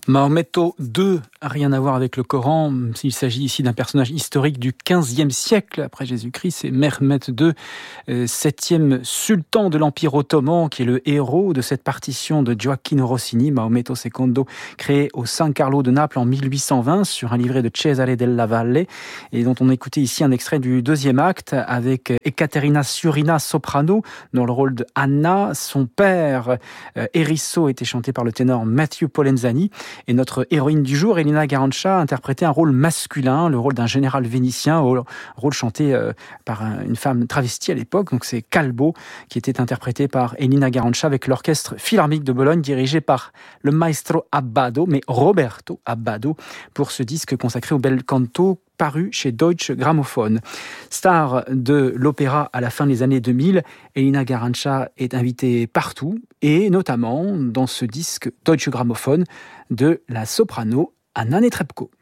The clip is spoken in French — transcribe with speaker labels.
Speaker 1: Maometto II, rien à voir avec le Coran. Il s'agit ici d'un personnage historique du XVe siècle après Jésus-Christ. C'est Mehmed II, septième sultan de l'Empire ottoman, qui est le héros de cette partition de Gioacchino Rossini, Maometto II, créé au San Carlo de Naples en 1820 sur un livret de Cesare della Valle, et dont on écoutait ici un extrait du deuxième acte avec Ekaterina Surina soprano dans le rôle de Anna. Son père, Erisso, était chanté par le ténor Matthew Polenzani. Et notre héroïne du jour, Elena Garanca, interprétait un rôle masculin, le rôle d'un général vénitien, rôle chanté par une femme travestie à l'époque. Donc c'est Calbo, qui était interprété par Elena Garanca avec l'orchestre philharmonique de Bologne, dirigé par le maestro Abbado, mais Roberto Abbado, pour ce disque consacré au bel canto, paru chez Deutsche Grammophon. Star de l'opéra à la fin des années 2000, Elena Garanca est invitée partout, et notamment dans ce disque Deutsche Grammophon de la soprano Anna Netrebko.